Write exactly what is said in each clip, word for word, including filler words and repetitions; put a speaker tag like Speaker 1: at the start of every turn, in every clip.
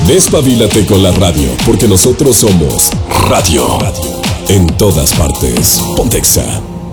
Speaker 1: Despabilate con la radio, porque nosotros somos radio. En todas partes. Ponte Exa.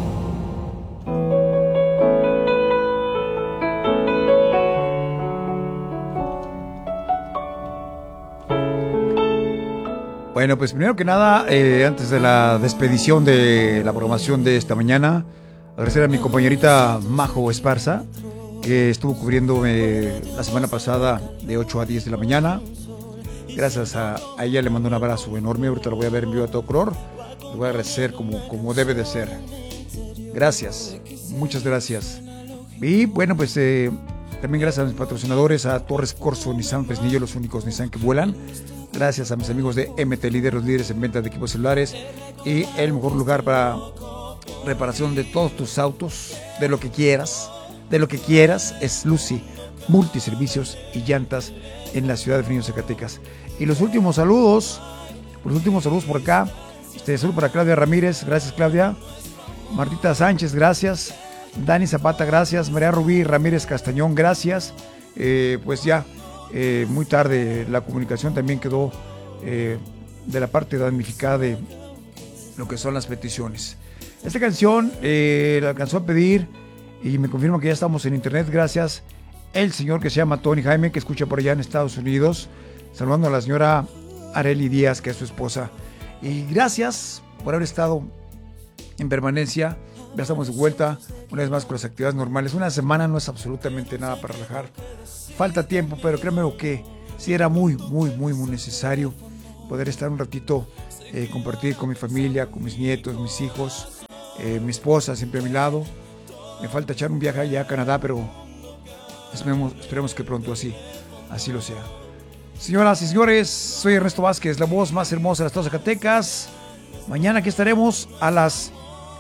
Speaker 2: Bueno, pues primero que nada, eh, antes de la despedición de la programación de esta mañana, agradecer a mi compañerita Majo Esparza, que estuvo cubriéndome la semana pasada de ocho a diez de la mañana. Gracias a, a ella le mando un abrazo enorme. Ahorita lo voy a ver en vivo a todo color. Lo voy a agradecer como, como debe de ser. Gracias, muchas gracias. Y bueno, pues eh, también gracias a mis patrocinadores, a Torres Corso, Nissan Fresnillo, los únicos Nissan que vuelan. Gracias a mis amigos de M T Líder, los líderes en venta de equipos celulares y el mejor lugar para reparación de todos tus autos, de lo que quieras, de lo que quieras, es Lucy Multiservicios y Llantas en la ciudad de Fresnillo, Zacatecas. Y los últimos saludos, los últimos saludos por acá, este saludo para Claudia Ramírez, gracias Claudia, Martita Sánchez, gracias, Dani Zapata, gracias, María Rubí Ramírez Castañón, gracias, eh, pues ya. Eh, muy tarde la comunicación también quedó eh, de la parte damnificada de lo que son las peticiones. Esta canción eh, la alcanzó a pedir y me confirma que ya estamos en internet, gracias el señor que se llama Tony Jaime, que escucha por allá en Estados Unidos, saludando a la señora Areli Díaz, que es su esposa, y gracias por haber estado en permanencia. Ya estamos de vuelta una vez más con las actividades normales. Una semana no es absolutamente nada para relajar. Falta tiempo, pero créeme que sí era muy, muy, muy, muy necesario poder estar un ratito, eh, compartir con mi familia, con mis nietos, mis hijos, eh, mi esposa siempre a mi lado. Me falta echar un viaje allá a Canadá, pero esperemos, esperemos que pronto así, así lo sea. Señoras y señores, soy Ernesto Vázquez, la voz más hermosa de las Zacatecas. Mañana aquí estaremos a las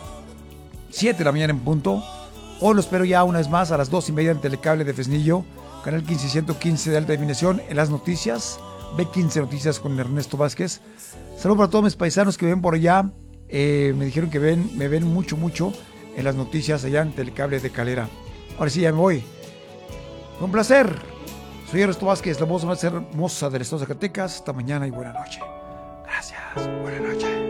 Speaker 2: siete de la mañana en punto. Hoy lo espero ya una vez más a las dos y media en Telecable de Fresnillo, canal quince y ciento quince de alta definición en las noticias, B quince Noticias con Ernesto Vázquez. Saludos para todos mis paisanos que ven por allá. Eh, me dijeron que ven, me ven mucho, mucho en las noticias allá en Telecable de Calera. Ahora sí, ya me voy. Fue un placer. Soy Ernesto Vázquez, la voz más hermosa del estado de Zacatecas. Hasta mañana y buena noche. Gracias. Buenas noches.